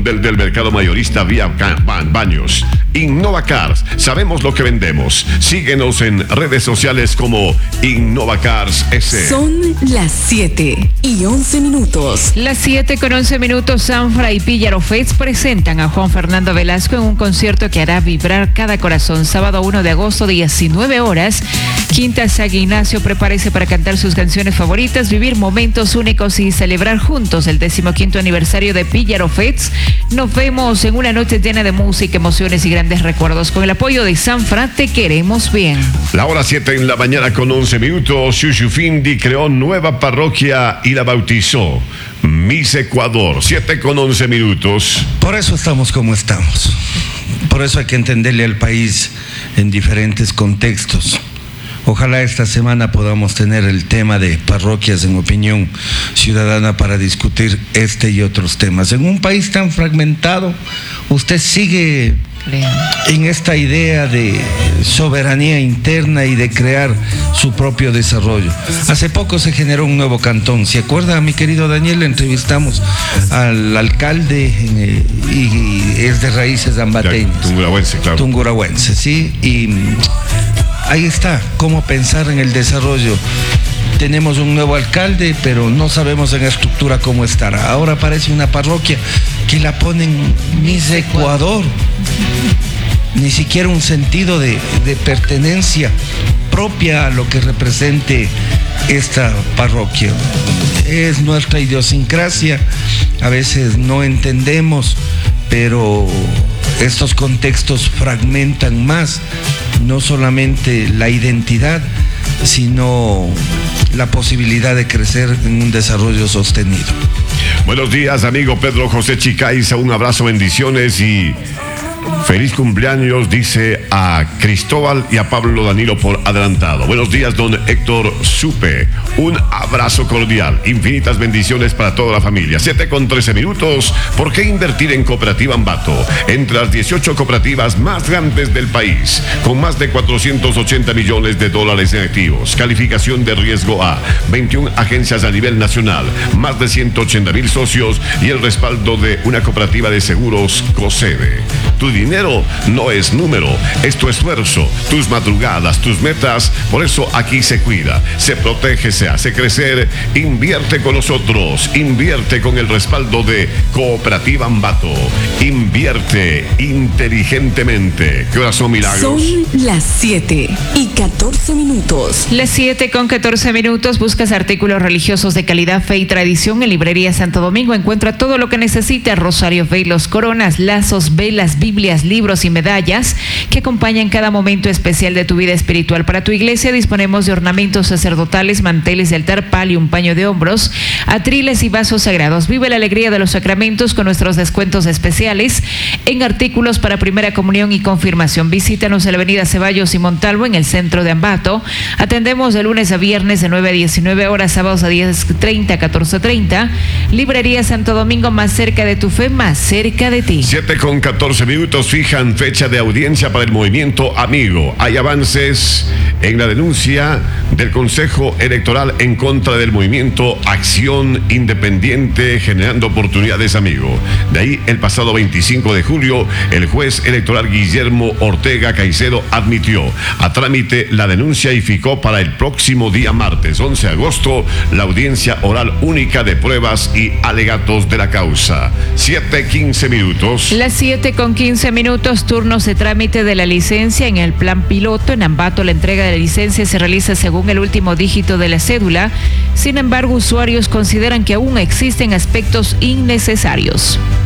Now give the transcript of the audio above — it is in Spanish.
del mercado mayorista vía Baños. InnovaCars, sabemos lo que vendemos. Síguenos en redes sociales como InnovaCars S. Son las 7:11. Las 7:11. Sanfra y Píllaro Fest presentan a Juan Fernando Velasco en un concierto que hará vibrar cada corazón. Sábado 1 de agosto, 19 horas. Quinta San Ignacio, prepárese para cantar sus canciones favoritas, vivir momentos únicos y celebrar juntos el 15º aniversario de Píllaro Fest. Nos vemos en una noche llena de música, emociones y grandes recuerdos. Con el apoyo de Sanfra, te queremos bien. La hora 7:11. Xuxufindi creó nueva parroquia y la bautizó Miss Ecuador. 7:11. Por eso estamos como estamos. Por eso hay que entenderle al país en diferentes contextos. Ojalá esta semana podamos tener el tema de parroquias en opinión ciudadana para discutir este y otros temas. En un país tan fragmentado, usted sigue en esta idea de soberanía interna y de crear su propio desarrollo. Hace poco se generó un nuevo cantón. ¿Se acuerda, mi querido Daniel? Le entrevistamos al alcalde y es de raíces ambateñas. Tungurahua, claro. Tungurahua, sí. Y ahí está, cómo pensar en el desarrollo. Tenemos un nuevo alcalde, pero no sabemos en estructura cómo estará. Ahora aparece una parroquia que la ponen Miss Ecuador. Ni siquiera un sentido de pertenencia propia a lo que represente esta parroquia. Es nuestra idiosincrasia, a veces no entendemos, pero estos contextos fragmentan más, no solamente la identidad, sino la posibilidad de crecer en un desarrollo sostenido. Buenos días, amigo Pedro José Chicaiza, un abrazo, bendiciones y feliz cumpleaños, dice a Cristóbal y a Pablo Danilo por adelantado. Buenos días, don Héctor Supe. Un abrazo cordial. Infinitas bendiciones para toda la familia. 7:13. ¿Por qué invertir en Cooperativa Ambato? Entre las 18 cooperativas más grandes del país, con más de 480 millones de dólares en activos. Calificación de riesgo A. 21 agencias a nivel nacional. Más de 180,000 socios y el respaldo de una cooperativa de seguros COSEDE. Tu dinero no es número, es tu esfuerzo, tus madrugadas, tus metas. Por eso aquí se cuida, se protege, se hace crecer. Invierte con nosotros, invierte con el respaldo de Cooperativa Ambato. Invierte inteligentemente. ¿Qué horas son, Milagros? Son las 7:14. Las 7:14. Buscas artículos religiosos de calidad, fe y tradición en Librería Santo Domingo. Encuentra todo lo que necesitas: rosarios, velos, coronas, lazos, velas, Biblias, libros y medallas que acompañan cada momento especial de tu vida espiritual. Para tu iglesia disponemos de ornamentos sacerdotales, manteles de altar, palio, un paño de hombros, atriles y vasos sagrados. Vive la alegría de los sacramentos con nuestros descuentos especiales en artículos para primera comunión y confirmación. Visítanos en la avenida Ceballos y Montalvo, en el centro de Ambato. Atendemos de lunes a viernes de 9 a 19 horas, sábados a 10:30 a 14:30. Librería Santo Domingo, más cerca de tu fe, más cerca de ti. 7:14. Fijan fecha de audiencia para el movimiento Amigo. Hay avances en la denuncia del Consejo Electoral en contra del movimiento Acción Independiente Generando Oportunidades Amigo. De ahí, el pasado 25 de julio, el juez electoral Guillermo Ortega Caicedo admitió a trámite la denuncia y fijó para el próximo día martes 11 de agosto la audiencia oral única de pruebas y alegatos de la causa. 7:15. Las 7:15. Turnos de trámite de la licencia en el plan piloto. En Ambato, la entrega de la licencia se realiza según el último dígito de la cédula. Sin embargo, usuarios consideran que aún existen aspectos innecesarios.